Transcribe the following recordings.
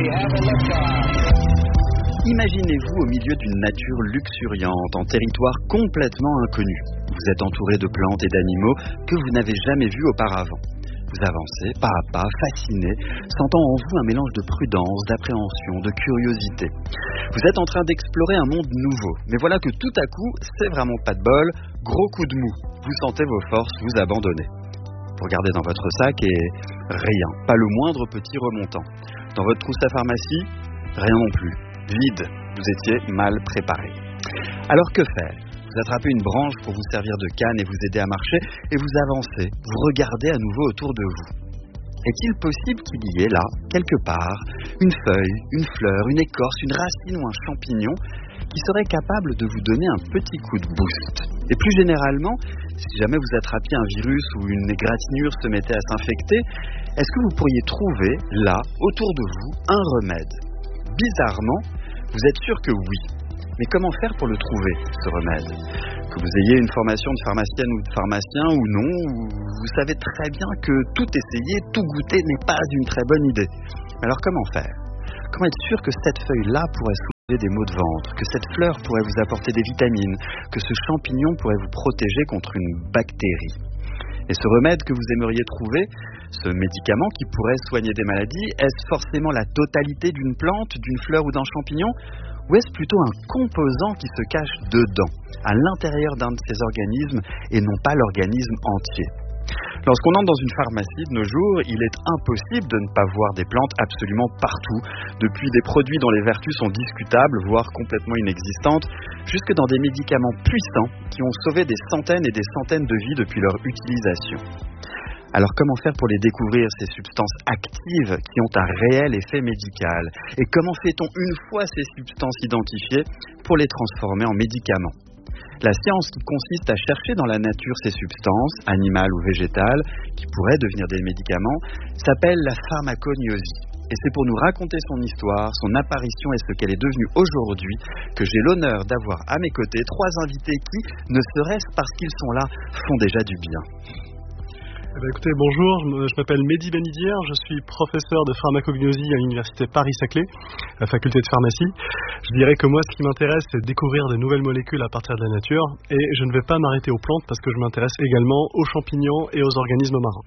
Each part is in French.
Imaginez-vous au milieu d'une nature luxuriante, en territoire complètement inconnu. Vous êtes entouré de plantes et d'animaux que vous n'avez jamais vus auparavant. Vous avancez pas à pas, fasciné, sentant en vous un mélange de prudence, d'appréhension, de curiosité. Vous êtes en train d'explorer un monde nouveau. Mais voilà que tout à coup, c'est vraiment pas de bol, gros coup de mou. Vous sentez vos forces vous abandonner. Vous regardez dans votre sac et rien, pas le moindre petit remontant. Dans votre trousse à pharmacie, rien non plus. Vide, vous étiez mal préparé. Alors que faire ? Vous attrapez une branche pour vous servir de canne et vous aider à marcher, et vous avancez, vous regardez à nouveau autour de vous. Est-il possible qu'il y ait là, quelque part, une feuille, une fleur, une écorce, une racine ou un champignon qui serait capable de vous donner un petit coup de boost ? Et plus généralement, si jamais vous attrapiez un virus ou une égratignure se mettait à s'infecter, est-ce que vous pourriez trouver, là, autour de vous, un remède ? Bizarrement, vous êtes sûr que oui. Mais comment faire pour le trouver, ce remède ? Que vous ayez une formation de pharmacienne ou de pharmacien ou non, vous savez très bien que tout essayer, tout goûter n'est pas une très bonne idée. Mais alors comment faire ? Comment être sûr que cette feuille-là pourrait soulever des maux de ventre, que cette fleur pourrait vous apporter des vitamines, que ce champignon pourrait vous protéger contre une bactérie ? Et ce remède que vous aimeriez trouver, ce médicament qui pourrait soigner des maladies, est-ce forcément la totalité d'une plante, d'une fleur ou d'un champignon ? Ou est-ce plutôt un composant qui se cache dedans, à l'intérieur d'un de ces organismes et non pas l'organisme entier ? Lorsqu'on entre dans une pharmacie de nos jours, il est impossible de ne pas voir des plantes absolument partout, depuis des produits dont les vertus sont discutables, voire complètement inexistantes, jusque dans des médicaments puissants qui ont sauvé des centaines et des centaines de vies depuis leur utilisation. Alors comment faire pour les découvrir, ces substances actives qui ont un réel effet médical ? Et comment fait-on, une fois ces substances identifiées, pour les transformer en médicaments ? La science qui consiste à chercher dans la nature ces substances, animales ou végétales, qui pourraient devenir des médicaments, s'appelle la pharmacognosie. Et c'est pour nous raconter son histoire, son apparition et ce qu'elle est devenue aujourd'hui, que j'ai l'honneur d'avoir à mes côtés 3 invités qui, ne serait-ce parce qu'ils sont là, font déjà du bien. Écoutez, bonjour, je m'appelle Mehdi Benidir, je suis professeur de pharmacognosie à l'université Paris-Saclay, à la faculté de pharmacie. Je dirais que moi, ce qui m'intéresse, c'est de découvrir de nouvelles molécules à partir de la nature, et je ne vais pas m'arrêter aux plantes parce que je m'intéresse également aux champignons et aux organismes marins.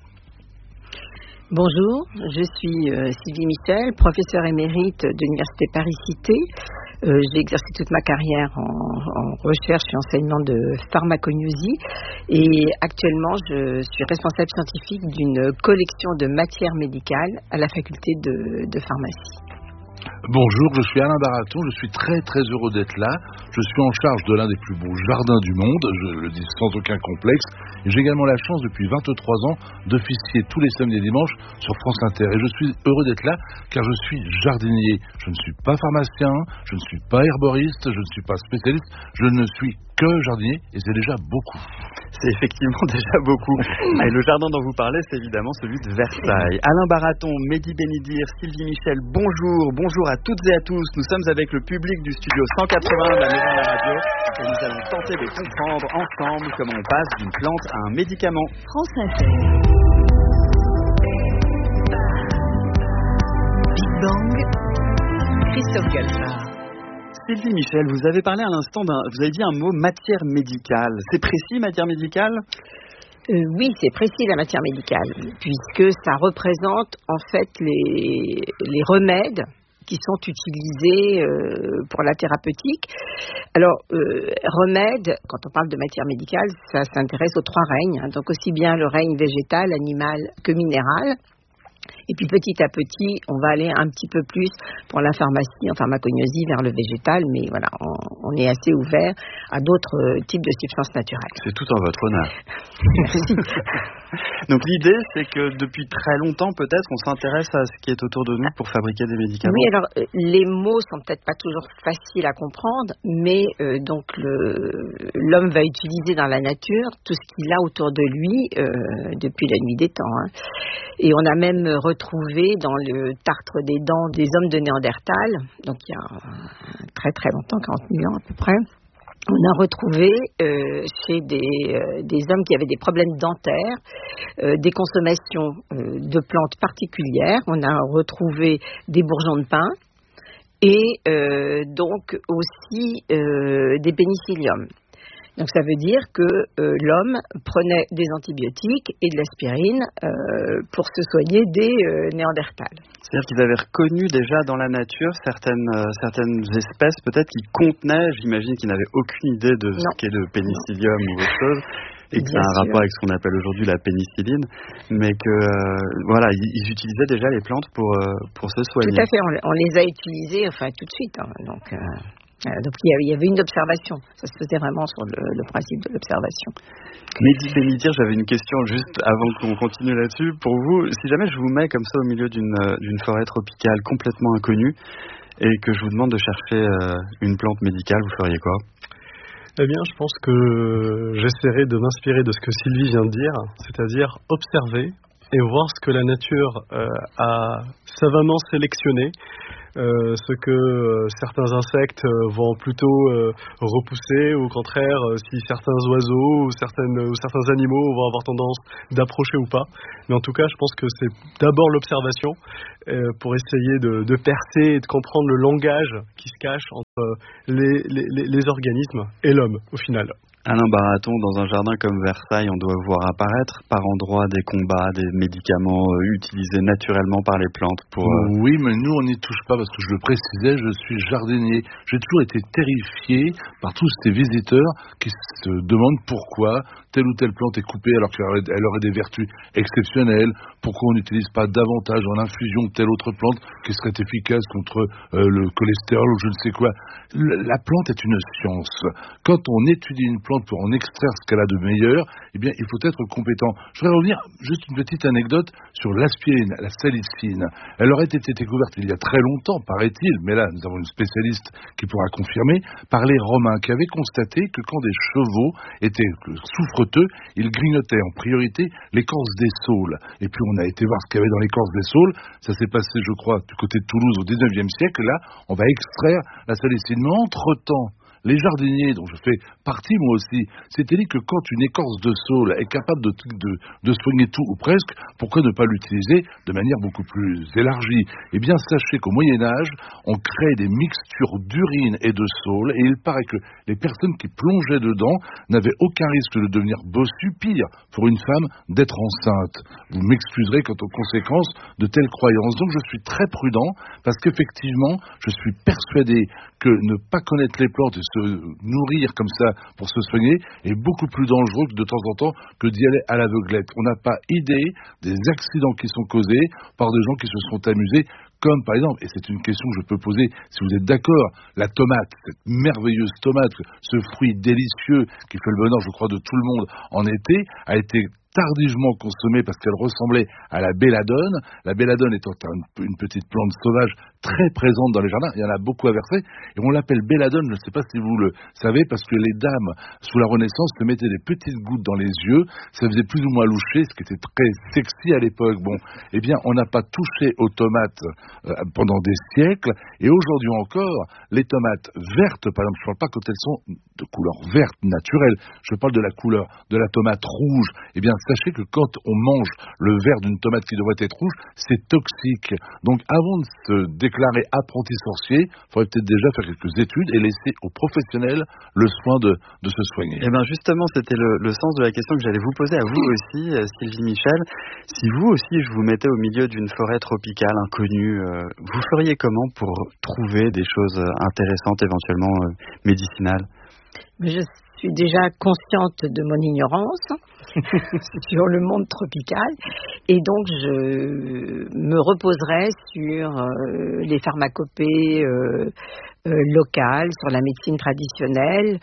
Bonjour, je suis Sylvie Michel, professeure émérite de l'université Paris-Cité. J'ai exercé toute ma carrière en recherche et enseignement de pharmacognosie et actuellement je suis responsable scientifique d'une collection de matières médicales à la faculté de pharmacie. Bonjour, je suis Alain Baraton, je suis très très heureux d'être là. Je suis en charge de l'un des plus beaux jardins du monde, je le dis sans aucun complexe. Et j'ai également la chance depuis 23 ans d'officier tous les samedis et dimanches sur France Inter. Et je suis heureux d'être là car je suis jardinier. Je ne suis pas pharmacien, je ne suis pas herboriste, je ne suis pas spécialiste, je ne suis que jardinier et c'est déjà beaucoup. C'est effectivement déjà beaucoup. Et le jardin dont vous parlez, c'est évidemment celui de Versailles. Alain Baraton, Mehdi Benidir, Sylvie Michel, bonjour à toutes et à tous. Nous sommes avec le public du studio 180 de la Maison de la Radio et nous allons tenter de comprendre ensemble comment on passe d'une plante à un médicament. France Inter. Big Bang. Christophe Galfard. Sylvie Michel, vous avez parlé à l'instant vous avez dit un mot matière médicale. C'est précis, matière médicale ? Oui, c'est précis la matière médicale, puisque ça représente en fait les remèdes qui sont utilisés pour la thérapeutique. Alors, remède, quand on parle de matière médicale, ça s'intéresse aux 3 règnes, donc aussi bien le règne végétal, animal que minéral. Et puis petit à petit, on va aller un petit peu plus pour la pharmacie, en pharmacognosie, vers le végétal, mais voilà, on est assez ouvert à d'autres types de substances naturelles. C'est tout en votre honneur. Merci. Donc l'idée, c'est que depuis très longtemps, peut-être, on s'intéresse à ce qui est autour de nous pour fabriquer des médicaments. Oui, alors les mots sont peut-être pas toujours faciles à comprendre, mais donc l'homme va utiliser dans la nature tout ce qu'il a autour de lui depuis la nuit des temps. Hein. Et on a même retrouvé dans le tartre des dents des hommes de Néandertal, donc il y a très très longtemps, 40 000 ans à peu près, On a retrouvé chez des hommes qui avaient des problèmes dentaires, des consommations de plantes particulières. On a retrouvé des bourgeons de pin et donc aussi des pénicilliums. Donc ça veut dire que l'homme prenait des antibiotiques et de l'aspirine pour se soigner des Néandertals. C'est-à-dire qu'ils avaient reconnu déjà dans la nature certaines espèces peut-être qui contenaient, j'imagine qu'ils n'avaient aucune idée de ce qu'est le pénicillium ou autre chose, et que ça a un rapport avec ce qu'on appelle aujourd'hui la pénicilline, mais que voilà, ils utilisaient déjà les plantes pour se soigner. Tout à fait, on les a utilisées tout de suite. Donc il y avait une observation, ça se faisait vraiment sur le principe de l'observation. Mehdi Benidir, j'avais une question juste avant qu'on continue là-dessus. Pour vous, si jamais je vous mets comme ça au milieu d'une forêt tropicale complètement inconnue et que je vous demande de chercher une plante médicale, vous feriez quoi ? Eh bien, je pense que j'essaierai de m'inspirer de ce que Sylvie vient de dire, c'est-à-dire observer et voir ce que la nature a savamment sélectionné, ce que certains insectes vont plutôt repousser, ou au contraire, si certains oiseaux ou certains animaux vont avoir tendance d'approcher ou pas. Mais en tout cas, je pense que c'est d'abord l'observation pour essayer de percer et de comprendre le langage qui se cache entre les organismes et l'homme, au final. Alain Baraton, dans un jardin comme Versailles, on doit voir apparaître par endroits des combats, des médicaments utilisés naturellement par les plantes pour... Oui, mais nous, on n'y touche pas parce que je le précisais, je suis jardinier. J'ai toujours été terrifié par tous ces visiteurs qui se demandent pourquoi telle ou telle plante est coupée alors qu'elle aurait des vertus exceptionnelles, pourquoi on n'utilise pas davantage en infusion telle autre plante qui serait efficace contre le cholestérol ou je ne sais quoi. La plante est une science. Quand on étudie une plante pour en extraire ce qu'elle a de meilleur, eh bien, il faut être compétent. Je voudrais revenir juste une petite anecdote sur l'aspirine, la salicine. Elle aurait été découverte il y a très longtemps, paraît-il, mais là, nous avons une spécialiste qui pourra confirmer, par les Romains, qui avaient constaté que quand des chevaux étaient souffreteux, ils grignotaient en priorité l'écorce des saules. Et puis, on a été voir ce qu'il y avait dans l'écorce des saules. Ça s'est passé, je crois, du côté de Toulouse au 19e siècle. Là, on va extraire la salicine. Mais entre-temps, les jardiniers, dont je fais partie moi aussi, s'étaient dit que quand une écorce de saule est capable de soigner tout ou presque, pourquoi ne pas l'utiliser de manière beaucoup plus élargie ? Eh bien, sachez qu'au Moyen-Âge, on crée des mixtures d'urine et de saule, et il paraît que les personnes qui plongeaient dedans n'avaient aucun risque de devenir bossues, pire, pour une femme, d'être enceinte. Vous m'excuserez quant aux conséquences de telles croyances. Donc je suis très prudent, parce qu'effectivement, je suis persuadé que ne pas connaître les plantes et se nourrir comme ça pour se soigner est beaucoup plus dangereux de temps en temps que d'y aller à l'aveuglette. On n'a pas idée des accidents qui sont causés par des gens qui se sont amusés, comme par exemple, et c'est une question que je peux poser si vous êtes d'accord, la tomate, cette merveilleuse tomate, ce fruit délicieux qui fait le bonheur, je crois, de tout le monde en été, a été tardivement consommée parce qu'elle ressemblait à la belladone. La belladone étant une petite plante sauvage très présente dans les jardins, il y en a beaucoup à Versailles, et on l'appelle belladone, je ne sais pas si vous le savez, parce que les dames, sous la Renaissance, se mettaient des petites gouttes dans les yeux, ça faisait plus ou moins loucher, ce qui était très sexy à l'époque. Bon, eh bien, on n'a pas touché aux tomates pendant des siècles, et aujourd'hui encore, les tomates vertes, par exemple, je ne parle pas quand elles sont de couleur verte naturelle, je parle de la couleur de la tomate rouge. Eh bien, sachez que quand on mange le vert d'une tomate qui devrait être rouge, c'est toxique. Donc, avant de se déclarer apprenti sorcier, il faudrait peut-être déjà faire quelques études et laisser aux professionnels le soin de se soigner. Eh bien, justement, c'était le sens de la question que j'allais vous poser à vous aussi, Sylvie Michel. Si vous aussi, je vous mettais au milieu d'une forêt tropicale inconnue, vous feriez comment pour trouver des choses intéressantes, éventuellement médicinales ? Je suis déjà consciente de mon ignorance sur le monde tropical et donc je me reposerai sur les pharmacopées locales, sur la médecine traditionnelle.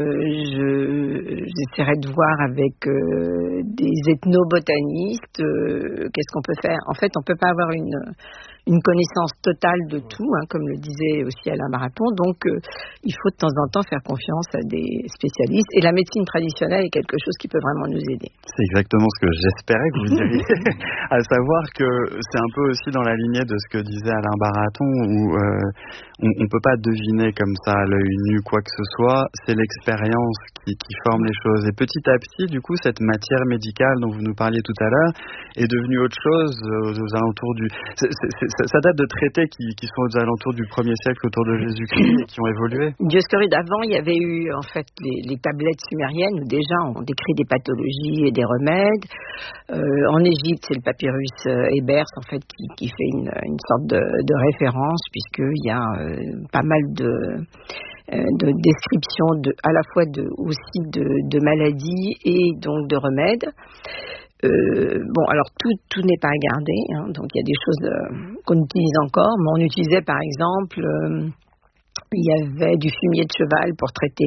J'essaierai de voir avec des ethnobotanistes qu'est-ce qu'on peut faire. En fait, on ne peut pas avoir une une connaissance totale de tout, comme le disait aussi Alain Baraton. Donc, il faut de temps en temps faire confiance à des spécialistes. Et la médecine traditionnelle est quelque chose qui peut vraiment nous aider. C'est exactement ce que j'espérais que vous diriez. À savoir que c'est un peu aussi dans la lignée de ce que disait Alain Baraton, où on ne peut pas deviner comme ça à l'œil nu quoi que ce soit. C'est l'expérience qui forme les choses. Et petit à petit, du coup, cette matière médicale dont vous nous parliez tout à l'heure est devenue autre chose aux alentours du... Ça date de traités qui sont aux alentours du 1er siècle autour de Jésus-Christ et qui ont évolué. Dioscoride, avant, il y avait eu en fait les tablettes sumériennes où déjà on décrit des pathologies et des remèdes. En Égypte, c'est le papyrus Ebers en fait qui fait une sorte de référence, puisqu'il y a pas mal de descriptions à la fois aussi de maladies et donc de remèdes. Alors tout n'est pas à garder, donc il y a des choses qu'on utilise encore, mais on utilisait par exemple, il y avait du fumier de cheval pour traiter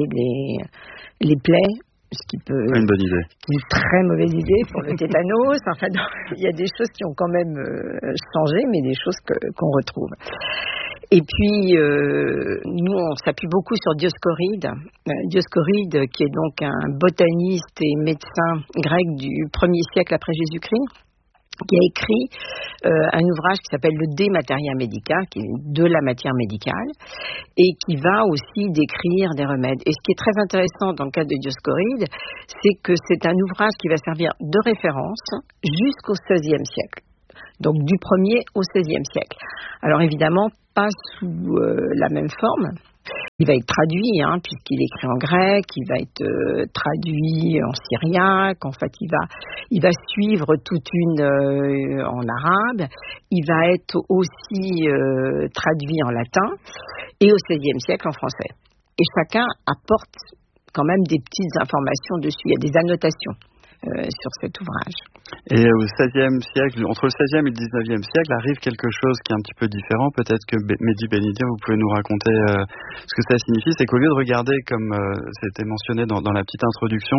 les plaies, ce qui peut une bonne idée, une très mauvaise idée pour le tétanos. Enfin, il y a des choses qui ont quand même changé, mais des choses qu'on retrouve. Et puis, nous, on s'appuie beaucoup sur Dioscoride. Dioscoride, qui est donc un botaniste et médecin grec du 1er siècle après Jésus-Christ, qui a écrit un ouvrage qui s'appelle le De Materia Medica, qui est de la matière médicale, et qui va aussi décrire des remèdes. Et ce qui est très intéressant dans le cas de Dioscoride, c'est que c'est un ouvrage qui va servir de référence jusqu'au XVIe siècle. Donc du 1er au XVIe siècle. Alors évidemment, pas sous la même forme. Il va être traduit, puisqu'il est écrit en grec, il va être traduit en syriaque, en fait il va suivre toute une en arabe, il va être aussi traduit en latin, et au XVIe siècle en français. Et chacun apporte quand même des petites informations dessus, il y a des annotations sur cet ouvrage. Et au XVIe siècle, entre le XVIe et le XIXe siècle, arrive quelque chose qui est un petit peu différent. Peut-être que Mehdi Benidir, vous pouvez nous raconter ce que ça signifie. C'est qu'au lieu de regarder, comme c'était mentionné dans la petite introduction,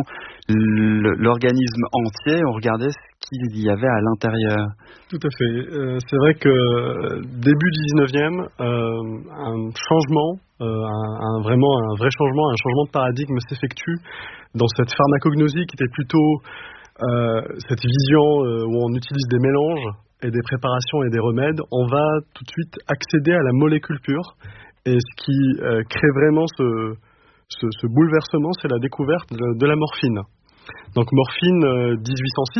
l'organisme entier, on regardait ce qu'il y avait à l'intérieur. Tout à fait. C'est vrai que début XIXe, un changement, vraiment un vrai changement, un changement de paradigme s'effectue dans cette pharmacognosie qui était plutôt cette vision où on utilise des mélanges et des préparations et des remèdes. On va tout de suite accéder à la molécule pure, et ce qui crée vraiment ce bouleversement, c'est la découverte de la morphine. Donc morphine 1806,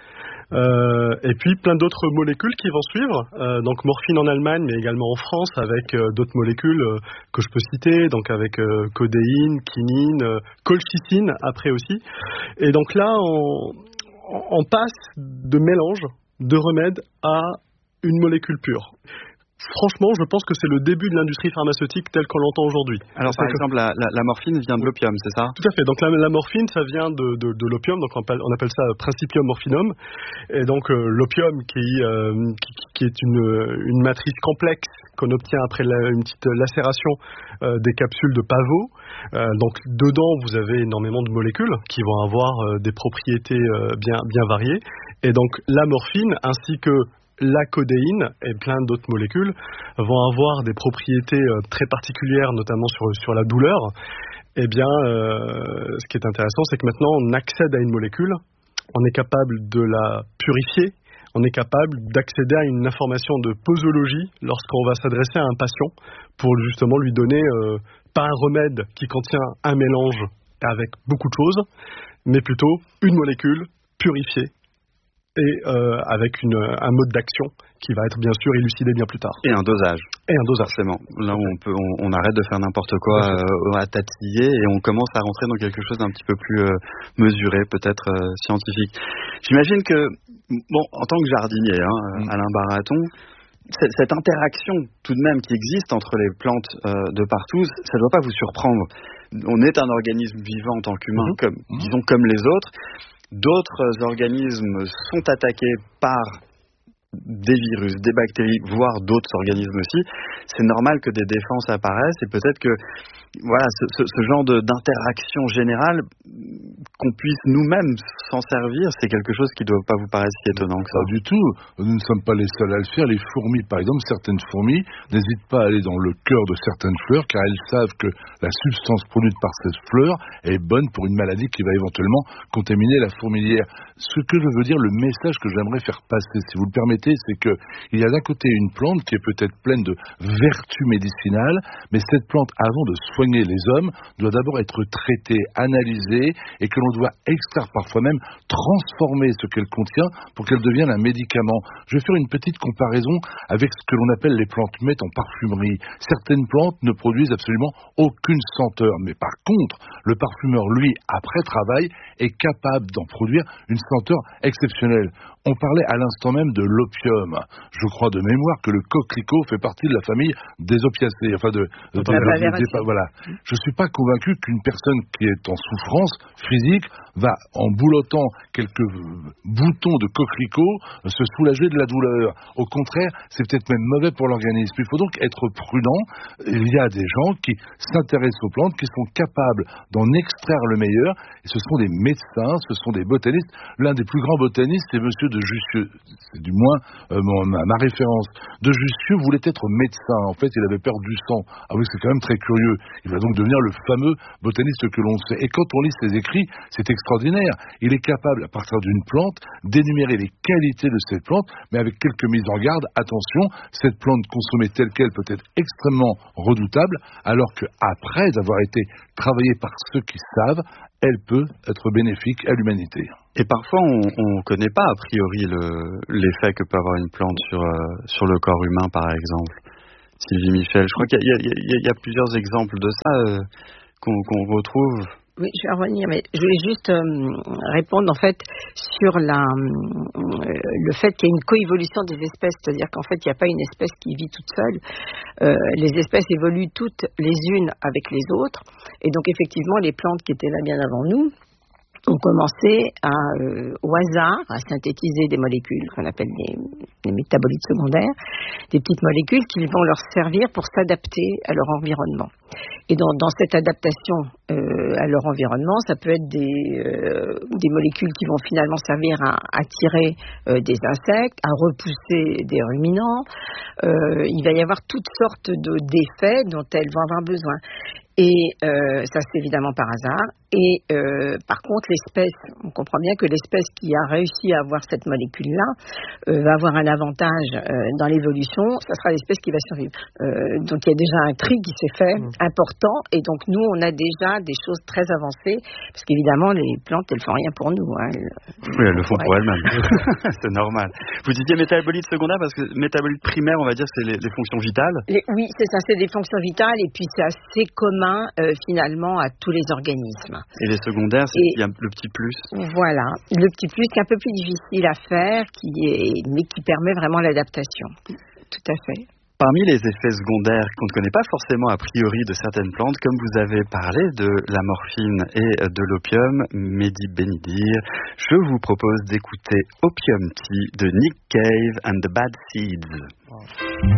et puis plein d'autres molécules qui vont suivre, donc morphine en Allemagne mais également en France avec d'autres molécules que je peux citer, donc avec codéine, quinine, colchicine après aussi. Et donc là on passe de mélange de remèdes à une molécule pure. Franchement, je pense que c'est le début de l'industrie pharmaceutique telle qu'on l'entend aujourd'hui. Alors, par exemple, la morphine vient de l'opium, c'est ça ? Tout à fait. Donc, la morphine, ça vient de l'opium. Donc, on appelle ça Principium morphinum. Et donc, l'opium qui est une matrice complexe qu'on obtient après une petite lacération des capsules de pavot. Donc, dedans, vous avez énormément de molécules qui vont avoir des propriétés bien variées. Et donc, la morphine, ainsi que la codéine et plein d'autres molécules vont avoir des propriétés très particulières, notamment sur la douleur. Eh bien, ce qui est intéressant, c'est que maintenant, on accède à une molécule, on est capable de la purifier, on est capable d'accéder à une information de posologie lorsqu'on va s'adresser à un patient pour justement lui donner, pas un remède qui contient un mélange avec beaucoup de choses, mais plutôt une molécule purifiée, et avec un mode d'action qui va être bien sûr élucidé bien plus tard. Et un dosage. Forcément. Là où on arrête de faire n'importe quoi à tatiller et on commence à rentrer dans quelque chose d'un petit peu plus mesuré, peut-être scientifique. J'imagine que, en tant que jardinier, Alain Baraton, cette interaction tout de même qui existe entre les plantes de partout, ça ne doit pas vous surprendre. On est un organisme vivant en tant qu'humain, disons comme les autres. D'autres organismes sont attaqués par des virus, des bactéries, voire d'autres organismes aussi, c'est normal que des défenses apparaissent et peut-être que voilà, ce genre d'interaction générale, qu'on puisse nous-mêmes s'en servir, c'est quelque chose qui ne doit pas vous paraître si étonnant que ça. Pas du tout. Nous ne sommes pas les seuls à le faire. Les fourmis, par exemple, certaines fourmis n'hésitent pas à aller dans le cœur de certaines fleurs car elles savent que la substance produite par cette fleur est bonne pour une maladie qui va éventuellement contaminer la fourmilière. Ce que je veux dire, le message que j'aimerais faire passer, si vous le permettez, c'est que il y a d'un côté une plante qui est peut-être pleine de vertus médicinales, mais cette plante, avant de soigner les hommes, doit d'abord être traitée, analysée, et que l'on doit extraire, parfois même transformer ce qu'elle contient pour qu'elle devienne un médicament. Je vais faire une petite comparaison avec ce que l'on appelle les plantes mûres en parfumerie. Certaines plantes ne produisent absolument aucune senteur, mais par contre, le parfumeur, lui, après travail, est capable d'en produire une senteur exceptionnelle. On parlait à l'instant même de l'opium. Je crois de mémoire que le coquelicot fait partie de la famille des opiacés, voilà. Je ne suis pas convaincu qu'une personne qui est en souffrance physique va, en boulotant quelques boutons de coquelicot, se soulager de la douleur. Au contraire, c'est peut-être même mauvais pour l'organisme. Il faut donc être prudent. Il y a des gens qui s'intéressent aux plantes, qui sont capables d'en extraire le meilleur. Et ce sont des médecins, ce sont des botanistes. L'un des plus grands botanistes, c'est monsieur de Jussieu. C'est du moins ma référence. De Jussieu voulait être médecin. En fait, il avait perdu sang. Ah oui, c'est quand même très curieux. Il va donc devenir le fameux botaniste que l'on sait. Et quand on lit ses écrits, c'est extraordinaire. Il est capable, à partir d'une plante, d'énumérer les qualités de cette plante, mais avec quelques mises en garde. Attention, cette plante consommée telle qu'elle peut être extrêmement redoutable, alors qu'après avoir été travaillée par ceux qui savent, elle peut être bénéfique à l'humanité. Et parfois, on ne connaît pas a priori l'effet que peut avoir une plante sur le corps humain, par exemple. Sylvie Michel, je crois qu'il y a plusieurs exemples de ça qu'on retrouve. Oui, je vais revenir, mais je voulais juste répondre en fait sur le fait qu'il y a une coévolution des espèces, c'est-à-dire qu'en fait il n'y a pas une espèce qui vit toute seule. Les espèces évoluent toutes les unes avec les autres, et donc effectivement les plantes qui étaient là bien avant nous ont commencé au hasard à synthétiser des molécules qu'on appelle des métabolites secondaires, des petites molécules qui vont leur servir pour s'adapter à leur environnement. Et dans cette adaptation à leur environnement, ça peut être des molécules qui vont finalement servir à attirer des insectes, à repousser des ruminants. Il va y avoir toutes sortes d'effets dont elles vont avoir besoin. Et ça, c'est évidemment par hasard. Et par contre, l'espèce, on comprend bien que l'espèce qui a réussi à avoir cette molécule-là va avoir un avantage dans l'évolution. Ça sera l'espèce qui va survivre. Donc, il y a déjà un tri qui s'est fait important. Et donc, nous, on a déjà des choses très avancées. Parce qu'évidemment, les plantes, elles font rien pour nous. Hein. Oui, elles le font pour elles-mêmes. C'est normal. Vous disiez métabolites secondaires parce que métabolites primaires, on va dire, c'est les fonctions vitales. Oui, c'est ça, c'est des fonctions vitales. Et puis, c'est assez commun finalement à tous les organismes. Et les secondaires, c'est le petit plus. Voilà, le petit plus qui est un peu plus difficile à faire, mais qui permet vraiment l'adaptation. Tout à fait. Parmi les effets secondaires qu'on ne connaît pas forcément a priori de certaines plantes, comme vous avez parlé de la morphine et de l'opium, Mehdi Benidir, je vous propose d'écouter Opium Tea de Nick Cave and the Bad Seeds.